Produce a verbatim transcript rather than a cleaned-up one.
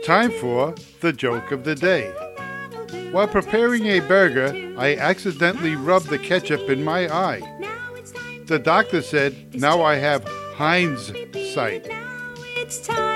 time for the joke of the day. While preparing a burger, I accidentally rubbed the ketchup in my eye. The doctor said, now I have Hind's sight.